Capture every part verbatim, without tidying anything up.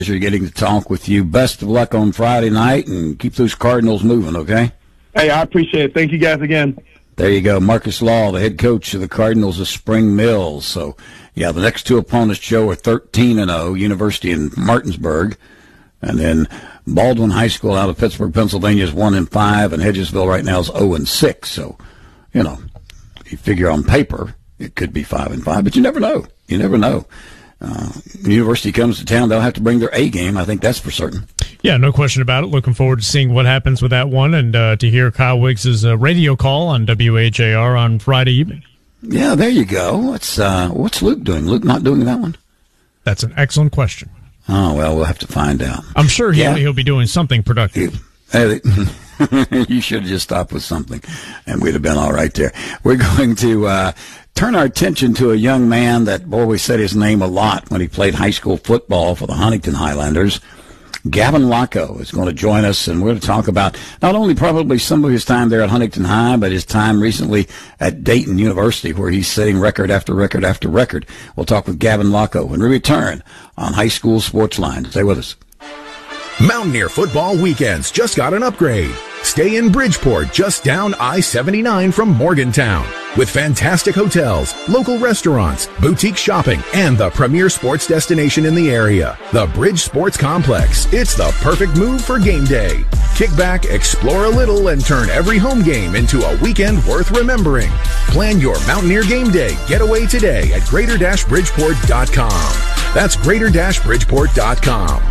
Pleasure getting to talk with you. Best of luck on Friday night, and keep those Cardinals moving, okay? Hey, I appreciate it. Thank you guys again. There you go. Marcus Law, the head coach of the Cardinals of Spring Mills. So, yeah, the next two opponents, Joe, are thirteen and oh, University in Martinsburg. And then Baldwin High School out of Pittsburgh, Pennsylvania is one and five, and Hedgesville right now is oh and six. So, you know, you figure on paper it could be five and five, but you never know. You never know. Uh, University comes to town, they'll have to bring their A game. I think that's for certain. Yeah, no question about it. Looking forward to seeing what happens with that one, and uh, to hear Kyle Wiggs' uh, radio call on W H A R on Friday evening. Yeah, there you go. What's uh, what's Luke doing? Luke not doing that one? That's an excellent question. Oh, well, we'll have to find out. I'm sure he'll, yeah. he'll be doing something productive. Hey, you should have just stopped with something, and we'd have been all right there. We're going to uh, turn our attention to a young man that, boy, we said his name a lot when he played high school football for the Huntington Highlanders. Gavin Laco is going to join us, and we're going to talk about not only probably some of his time there at Huntington High, but his time recently at Dayton University, where he's setting record after record after record. We'll talk with Gavin Laco when we return on High School Sports Line. Stay with us. Mountaineer football weekends just got an upgrade. Stay in Bridgeport, just down I seventy-nine from Morgantown. With fantastic hotels, local restaurants, boutique shopping, and the premier sports destination in the area, the Bridge Sports Complex. It's the perfect move for game day. Kick back, explore a little, and turn every home game into a weekend worth remembering. Plan your Mountaineer game day getaway today at greater bridgeport dot com. That's greater bridgeport dot com.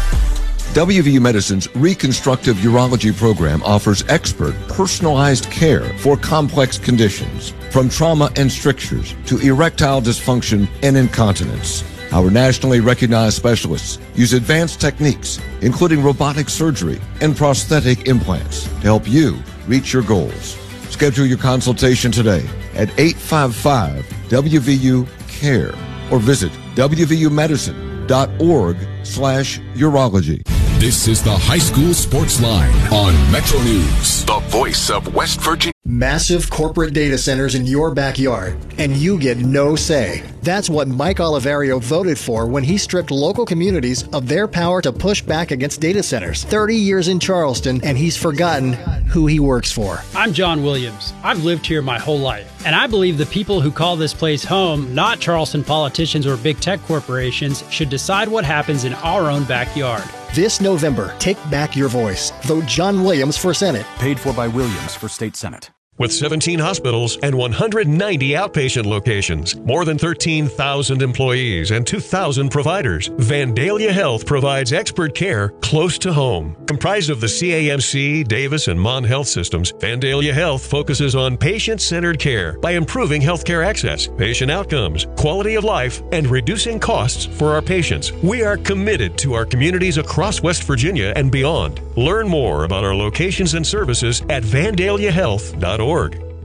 W V U Medicine's Reconstructive Urology program offers expert, personalized care for complex conditions, from trauma and strictures to erectile dysfunction and incontinence. Our nationally recognized specialists use advanced techniques, including robotic surgery and prosthetic implants, to help you reach your goals. Schedule your consultation today at eight five five W V U care or visit w v u medicine dot org slash urology. This is the High School Sports Line on Metro News, the voice of West Virginia. Massive corporate data centers in your backyard, and you get no say. That's what Mike Oliverio voted for when he stripped local communities of their power to push back against data centers. thirty years in Charleston, and he's forgotten who he works for. I'm John Williams. I've lived here my whole life, and I believe the people who call this place home, not Charleston politicians or big tech corporations, should decide what happens in our own backyard. This November, take back your voice. Vote John Williams for Senate. Paid for by Williams for State Senate. With seventeen hospitals and one hundred ninety outpatient locations, more than thirteen thousand employees, and two thousand providers, Vandalia Health provides expert care close to home. Comprised of the C A M C, Davis, and Mon Health systems, Vandalia Health focuses on patient-centered care by improving healthcare access, patient outcomes, quality of life, and reducing costs for our patients. We are committed to our communities across West Virginia and beyond. Learn more about our locations and services at vandalia health dot org.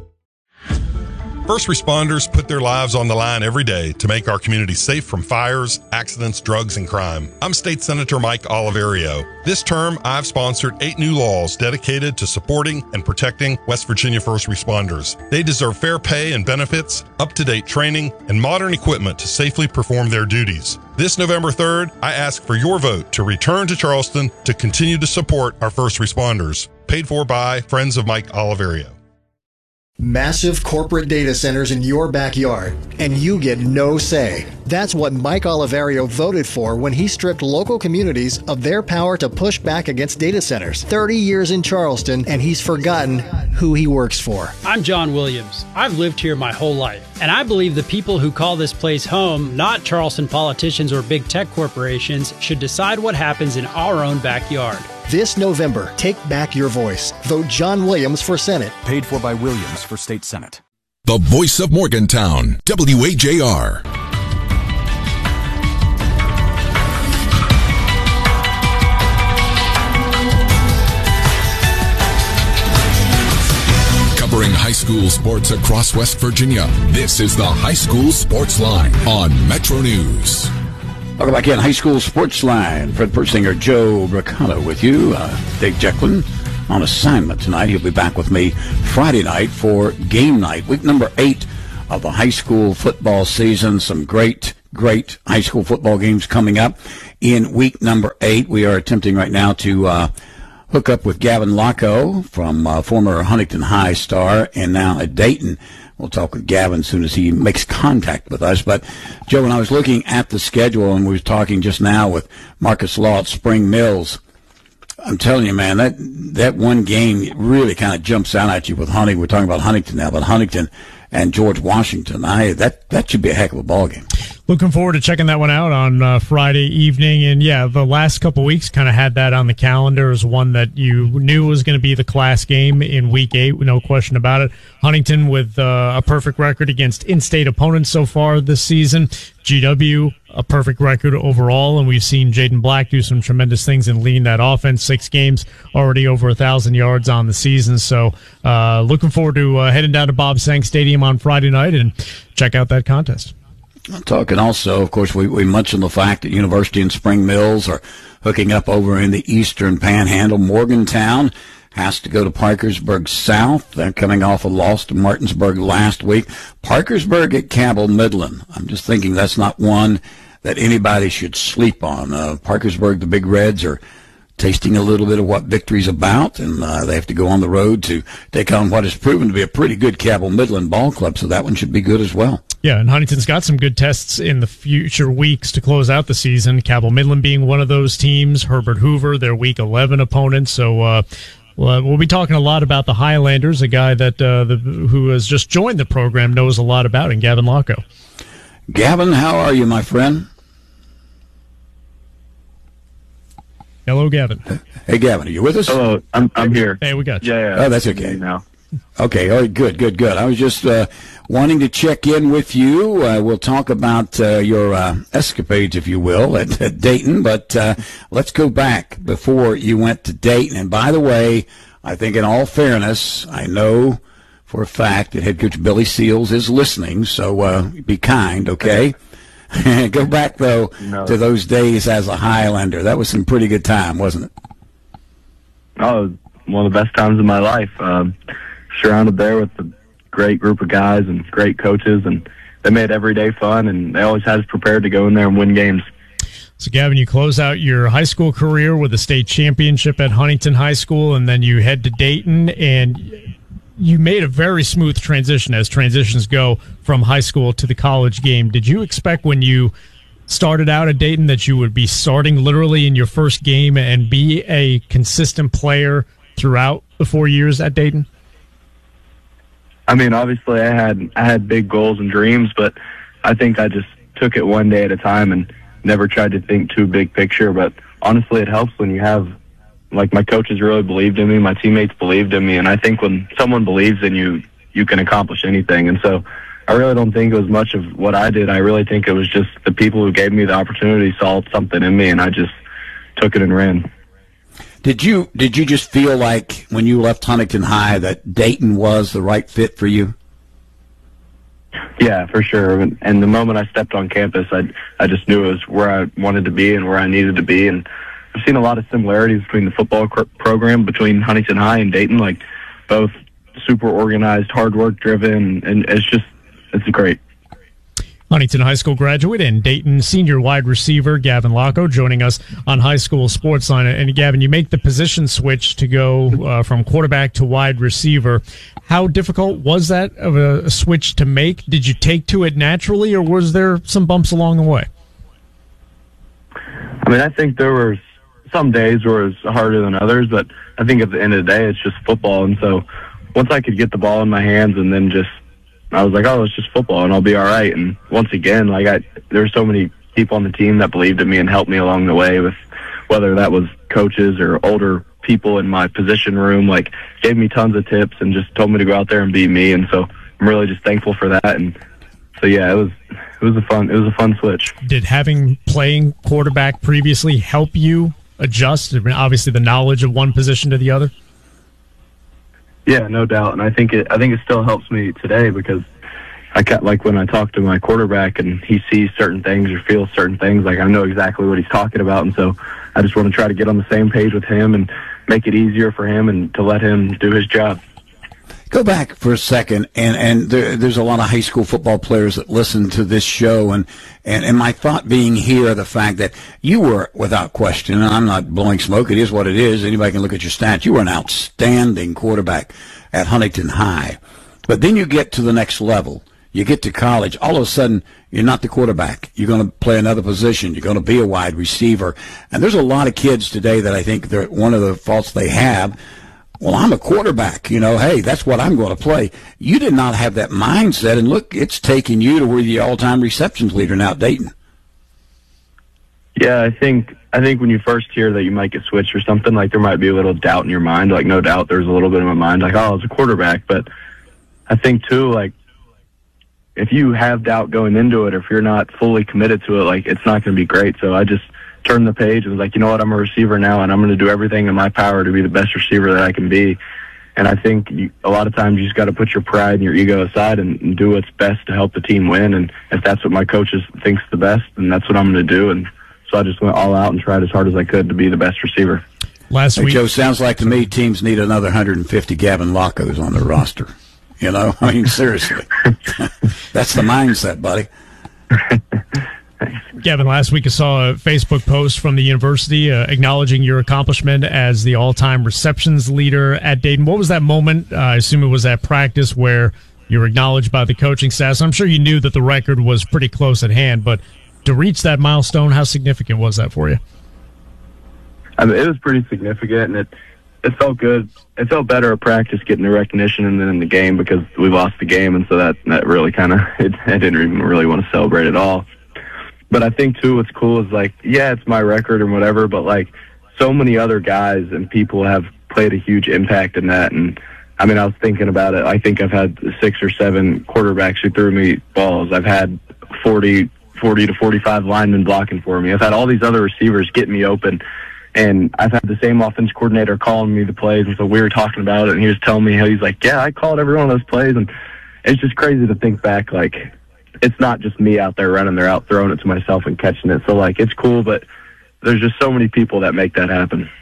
First responders put their lives on the line every day to make our community safe from fires, accidents, drugs, and crime. I'm State Senator Mike Oliverio. This term, I've sponsored eight new laws dedicated to supporting and protecting West Virginia first responders. They deserve fair pay and benefits, up-to-date training, and modern equipment to safely perform their duties. This November third, I ask for your vote to return to Charleston to continue to support our first responders. Paid for by Friends of Mike Oliverio. Massive corporate data centers in your backyard, and you get no say. That's what Mike Oliverio voted for when he stripped local communities of their power to push back against data centers. thirty years in Charleston, and he's forgotten who he works for. I'm John Williams. I've lived here my whole life, and I believe the people who call this place home, not Charleston politicians or big tech corporations, should decide what happens in our own backyard. This November, take back your voice. Vote John Williams for Senate. Paid for by Williams for State Senate. The voice of Morgantown, W H A R. Covering high school sports across West Virginia, this is the High School Sports Line on Metro News. Welcome back in High School Sports Line. Fred Persinger, Joe Bracano with you. Uh, Dave Jekyllin on assignment tonight. He'll be back with me Friday night for game night, week number eight of the high school football season. Some great, great high school football games coming up. in week number eight. We are attempting right now to uh, hook up with Gavin Locko from uh, former Huntington High star and now at Dayton. We'll talk with Gavin as soon as he makes contact with us. But, Joe, when I was looking at the schedule, and we were talking just now with Marcus Law at Spring Mills, I'm telling you, man, that that one game really kind of jumps out at you with Huntington. We're talking about Huntington now, but Huntington and George Washington. I that that should be a heck of a ball game. Looking forward to checking that one out on uh, Friday evening. And, yeah, the last couple weeks kind of had that on the calendar as one that you knew was going to be the class game in week eight, no question about it. Huntington with uh, a perfect record against in-state opponents so far this season. G W, a perfect record overall, and we've seen Jaden Black do some tremendous things and lead that offense. Six games, already over a thousand yards on the season. So uh, looking forward to uh, heading down to Bob Sank Stadium on Friday night and check out that contest. I'm talking also, of course, we, we mentioned the fact that University and Spring Mills are hooking up over in the eastern panhandle. Morgantown has to go to Parkersburg South. They're coming off a loss to Martinsburg last week. Parkersburg at Cabell Midland. I'm just thinking that's not one that anybody should sleep on. Uh, Parkersburg, the Big Reds, are tasting a little bit of what victory's about, and uh, they have to go on the road to take on what has proven to be a pretty good Cabell Midland ball club, so that one should be good as well. Yeah, and Huntington's got some good tests in the future weeks to close out the season. Cabell Midland being one of those teams. Herbert Hoover, their Week eleven opponent. So uh, well, we'll be talking a lot about the Highlanders, a guy that uh, the, who has just joined the program knows a lot about, and Gavin Locko. Gavin, how are you, my friend? Hello, Gavin. Hey, Gavin, are you with us? Hello, I'm I'm here. Hey, we got you. Yeah, yeah. Oh, that's okay. Now. Okay, all right, good, good, good. I was just uh, wanting to check in with you. Uh, we'll talk about uh, your uh, escapades, if you will, at, at Dayton, but uh, let's go back before you went to Dayton. And by the way, I think in all fairness, I know for a fact that head coach Billy Seals is listening, so uh, be kind, okay? Go back, though, no. to those days as a Highlander. That was some pretty good time, wasn't it? Oh, one of the best times of my life. Um, surrounded there with a great group of guys and great coaches, and they made every day fun, and they always had us prepared to go in there and win games. So, Gavin, you close out your high school career with a state championship at Huntington High School, and then you head to Dayton, and you made a very smooth transition as transitions go from high school to the college game. Did you expect when you started out at Dayton that you would be starting literally in your first game and be a consistent player throughout the four years at Dayton? I mean, obviously I had I had big goals and dreams, but I think I just took it one day at a time and never tried to think too big picture. But honestly, it helps when you have, like, my coaches really believed in me, my teammates believed in me, and I think when someone believes in you, you can accomplish anything. And so I really don't think it was much of what I did. I really think it was just the people who gave me the opportunity saw something in me, and I just took it and ran. Did you did you just feel like when you left Huntington High that Dayton was the right fit for you? Yeah, for sure. And, and the moment I stepped on campus, I I just knew it was where I wanted to be and where I needed to be. And I've seen a lot of similarities between the football cr- program between Huntington High and Dayton, like both super organized, hard work driven, and it's just it's great. Huntington High School graduate and Dayton senior wide receiver Gavin Locko joining us on High School Sportsline. And Gavin, you make the position switch to go uh, from quarterback to wide receiver. How difficult was that of a, a switch to make? Did you take to it naturally, or was there some bumps along the way? I mean, I think there were some days where it was harder than others, but I think at the end of the day, it's just football. And so once I could get the ball in my hands and then just I was like, oh, it's just football, and I'll be all right. And once again, like I, there were so many people on the team that believed in me and helped me along the way, with whether that was coaches or older people in my position room, like gave me tons of tips and just told me to go out there and be me. And so I'm really just thankful for that. And so yeah, it was it was a fun it was a fun switch. Did having playing quarterback previously help you adjust? I mean, obviously, the knowledge of one position to the other. Yeah, no doubt, and I think it. I think it still helps me today because I got, like, when I talk to my quarterback and he sees certain things or feels certain things, like I know exactly what he's talking about, and so I just want to try to get on the same page with him and make it easier for him and to let him do his job. Go back for a second, and, and there, there's a lot of high school football players that listen to this show, and, and, and my thought being here, the fact that you were, without question, and I'm not blowing smoke, it is what it is, anybody can look at your stats, you were an outstanding quarterback at Huntington High. But then you get to the next level. You get to college, all of a sudden, you're not the quarterback. You're going to play another position. You're going to be a wide receiver. And there's a lot of kids today that I think they're, one of the faults they have, well, I'm a quarterback, you know, hey, that's what I'm going to play. You did not have that mindset, and look, it's taken you to where you're the all-time receptions leader now at Dayton. Yeah, I think I think when you first hear that you might get switched or something, like there might be a little doubt in your mind. Like, no doubt there's a little bit in my mind, like, oh, I was a quarterback. But I think, too, like, if you have doubt going into it, or if you're not fully committed to it, like, it's not going to be great. So I just turned the page and was like, you know what, I'm a receiver now, and I'm going to do everything in my power to be the best receiver that I can be. And I think you, a lot of times you just got to put your pride and your ego aside and, and do what's best to help the team win. And if that's what my coaches think's the best, then that's what I'm going to do. And so I just went all out and tried as hard as I could to be the best receiver. Last hey, week, Joe, sounds like to me teams need another one hundred fifty Gavin Lockos on their roster. You know, I mean, seriously. That's the mindset, buddy. Gavin, last week I saw a Facebook post from the university uh, acknowledging your accomplishment as the all-time receptions leader at Dayton. What was that moment? Uh, I assume it was at practice where you were acknowledged by the coaching staff. So I'm sure you knew that the record was pretty close at hand, but to reach that milestone, how significant was that for you? I mean, it was pretty significant, and it it felt good. It felt better at practice getting the recognition and then in the game, because we lost the game, and so that, that really kind of, it, I didn't even really want to celebrate at all. But I think, too, what's cool is, like, yeah, it's my record and whatever, but, like, so many other guys and people have played a huge impact in that. And, I mean, I was thinking about it. I think I've had six or seven quarterbacks who threw me balls. I've had forty, forty to forty-five linemen blocking for me. I've had all these other receivers getting me open. And I've had the same offense coordinator calling me the plays. And so we were talking about it, and he was telling me how he's like, yeah, I called every one of those plays. And it's just crazy to think back, like, it's not just me out there running. They're out throwing it to myself and catching it. So, like, it's cool, but there's just so many people that make that happen.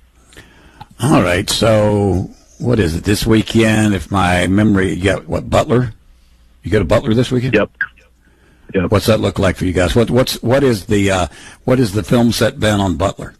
All right. So what is it this weekend? If my memory, you got what, Butler? You got a Butler this weekend? Yep. Yep. What's that look like for you guys? What what's what is the uh, what is the film set been on Butler?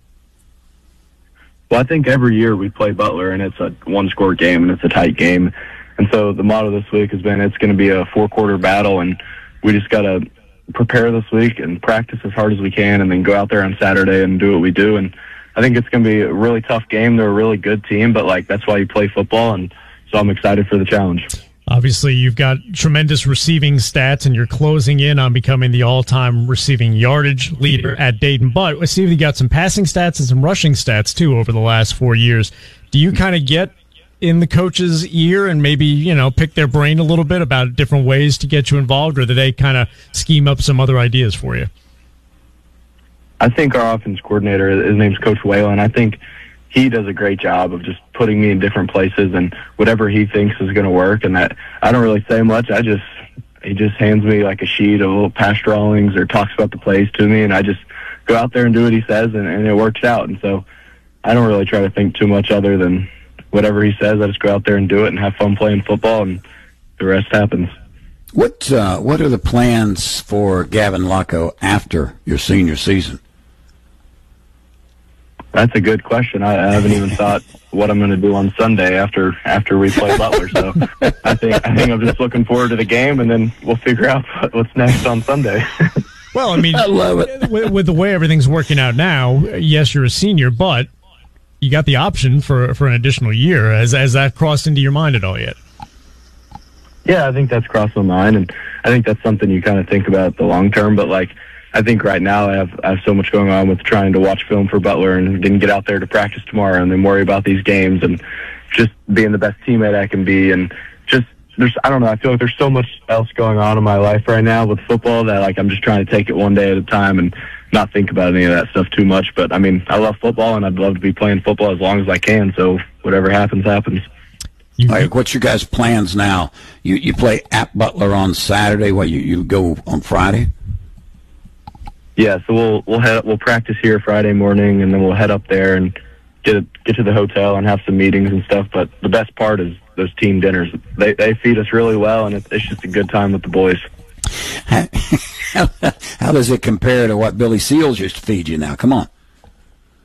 Well, I think every year we play Butler, and it's a one-score game, and it's a tight game. And so the motto this week has been it's going to be a four-quarter battle, and we just got to prepare this week and practice as hard as we can, and then go out there on Saturday and do what we do. And I think it's going to be a really tough game. They're a really good team, but, like, that's why you play football, and so I'm excited for the challenge. Obviously, you've got tremendous receiving stats, and you're closing in on becoming the all-time receiving yardage leader at Dayton. But I see you got some passing stats and some rushing stats, too, over the last four years. Do you kind of get in the coach's ear and maybe, you know, pick their brain a little bit about different ways to get you involved, or do they kind of scheme up some other ideas for you? I think our offense coordinator, his name's Coach Whalen, I think he does a great job of just putting me in different places and whatever he thinks is going to work. And that I don't really say much. I just, he just hands me like a sheet of little pass drawings or talks about the plays to me, and I just go out there and do what he says, and, and it works out. And so I don't really try to think too much other than whatever he says. I just go out there and do it and have fun playing football, and the rest happens. What uh, what are the plans for Gavin Locko after your senior season? That's a good question. I, I haven't even thought what I'm going to do on Sunday after after we play Butler. So I think I think I'm just looking forward to the game, and then we'll figure out what's next on Sunday. Well, I mean, I love it. With, with the way everything's working out now, yes, you're a senior, but you got the option for for an additional year. Has has that crossed into your mind at all yet? Yeah, I think that's crossed my mind, and I think that's something you kind of think about the long term. But like, I think right now I have I have so much going on with trying to watch film for Butler and didn't get out there to practice tomorrow, and then worry about these games and just being the best teammate I can be, and just there's I don't know I feel like there's so much else going on in my life right now with football that like I'm just trying to take it one day at a time and not think about any of that stuff too much. But I mean, I love football, and I'd love to be playing football as long as I can. So whatever happens, happens. All right, what's your guys' plans now? You you play at Butler on Saturday. What you, you go on Friday? Yeah, so we'll we'll head we'll practice here Friday morning, and then we'll head up there and get get to the hotel and have some meetings and stuff. But the best part is those team dinners. They they feed us really well, and it's, it's just a good time with the boys. How, how does it compare to what Billy Seals used to feed you now? Come on.